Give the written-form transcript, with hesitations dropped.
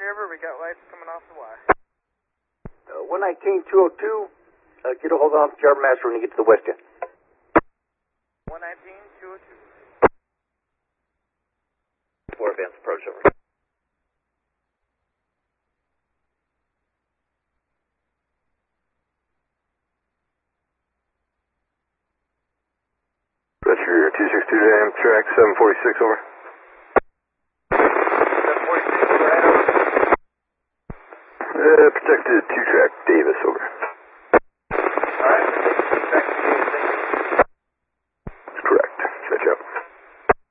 River, we got lights coming off the wire. 119-202, get a hold of Harbor Master when you get to the west end. 119-202. 4 advance approach, over. Roger, 262 to Amtrak 746, over. 746, right over. Protected 2